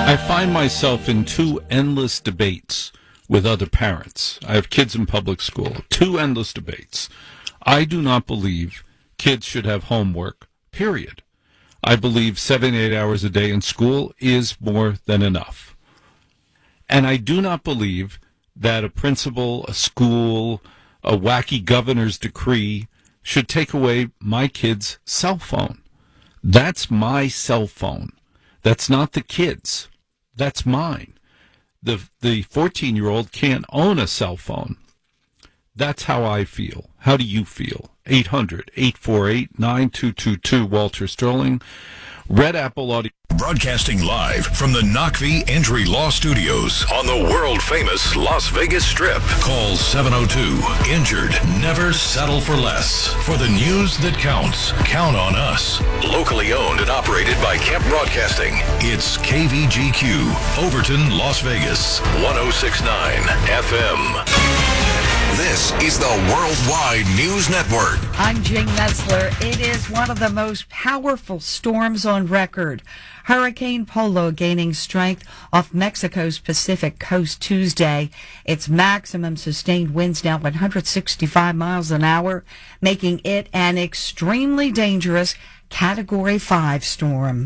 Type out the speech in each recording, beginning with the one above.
I find myself in two endless debates with other parents. I have kids in public school. Two endless debates. I do not believe kids should have homework, period. I believe 7, 8 hours a day in school is more than enough. And I do not believe that a principal, a school, a wacky governor's decree should take away my kid's cell phone. That's my cell phone. That's not the kid's. That's mine. The 14-year-old can't own a cell phone. That's how I feel. How do you feel? 800-848-9222, Walter Sterling. Red Apple Audio. Broadcasting live from the Knockvie Injury Law Studios on the world-famous Las Vegas Strip. Call 702-INJURED. Never settle for less. For the news that counts, count on us. Locally owned and operated by Kemp Broadcasting. It's KVGQ, Overton, Las Vegas, 106.9 FM. This is the Worldwide News Network. I'm Jane Metzler. It is one of the most powerful storms on record. Hurricane Polo gaining strength off Mexico's Pacific coast Tuesday. Its maximum sustained winds now 165 miles an hour, making it an extremely dangerous Category 5 storm.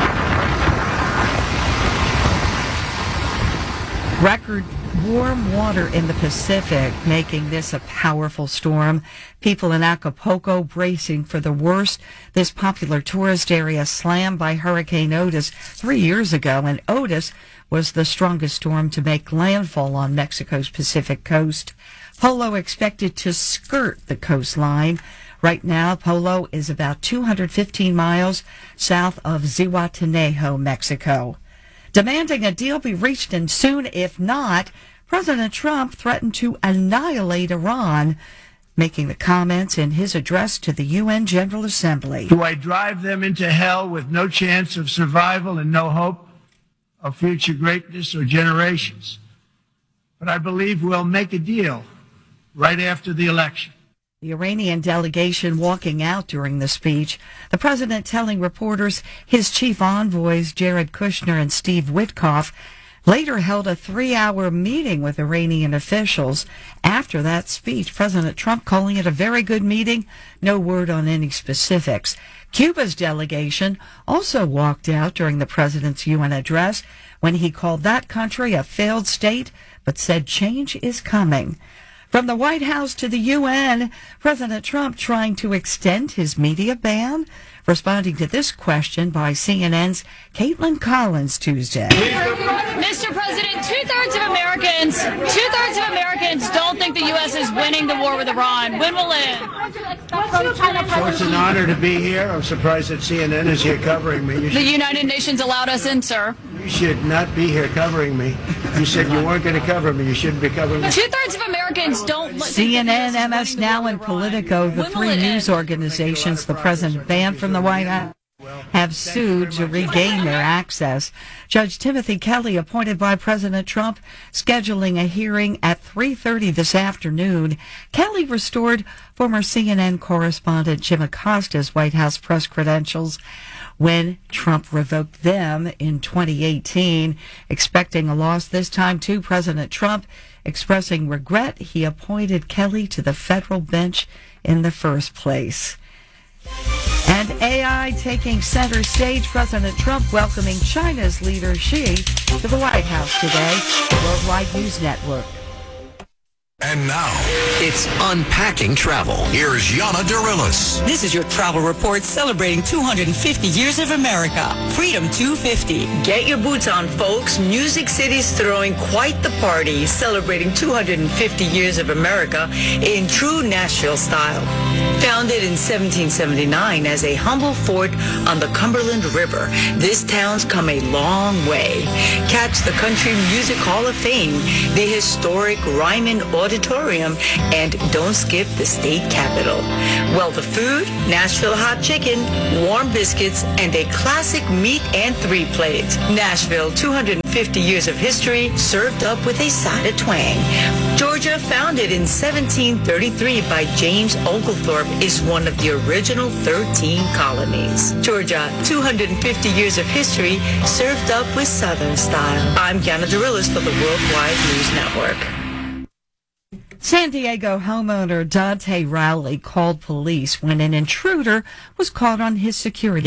Record warm water in the Pacific, making this a powerful storm. People in Acapulco bracing for the worst. This popular tourist area slammed by Hurricane Otis 3 years ago, and Otis was the strongest storm to make landfall on Mexico's Pacific coast. Polo expected to skirt the coastline. Right now, Polo is about 215 miles south of Zihuatanejo, Mexico. Demanding a deal be reached and soon, if not, President Trump threatened to annihilate Iran, making the comments in his address to the UN General Assembly. Do I drive them into hell with no chance of survival and no hope of future greatness or generations? But I believe we'll make a deal right after the election. The Iranian delegation walking out during the speech, the president telling reporters his chief envoys, Jared Kushner and Steve Witkoff, later held a 3-hour meeting with Iranian officials. After that speech, President Trump calling it a very good meeting, no word on any specifics. Cuba's delegation also walked out during the president's UN address when he called that country a failed state, but said change is coming. From the White House to the UN, President Trump trying to extend his media ban, responding to this question by CNN's Caitlin Collins Tuesday. Mr. President, two-thirds of Americans don't think the U.S. is winning the war with Iran. When will it end? So it's an honor to be here. I'm surprised that CNN is here covering me. The United Nations allowed us in, sir. You should not be here covering me. You said you weren't going to cover me. You shouldn't be covering me. Two-thirds of Americans don't... CNN, MS Now, and Politico, the three news organizations the president banned from the White House, have sued to regain their access. Judge Timothy Kelly, appointed by President Trump, scheduling a hearing at 3:30 this afternoon. Kelly restored former CNN correspondent Jim Acosta's White House press credentials when Trump revoked them in 2018. Expecting a loss this time, too, President Trump expressing regret he appointed Kelly to the federal bench in the first place. And AI taking center stage, President Trump welcoming China's leader Xi to the White House today. Worldwide News Network. And now, it's Unpacking Travel. Here's Yana Darilis. This is your travel report celebrating 250 years of America. Freedom 250. Get your boots on, folks. Music City's throwing quite the party, celebrating 250 years of America in true Nashville style. Founded in 1779 as a humble fort on the Cumberland River, this town's come a long way. Catch the Country Music Hall of Fame, the historic Ryman Auditorium, and don't skip the state capitol. Well, the food, Nashville hot chicken, warm biscuits, and a classic meat and 3-plate. Nashville, 250 years of history, served up with a side of twang. Georgia, founded in 1733 by James Oglethorpe is one of the original 13 colonies. Georgia, 250 years of history served up with Southern style. I'm Gianna Dorillis for the Worldwide News Network. San Diego homeowner Dante Rowley called police when an intruder was caught on his security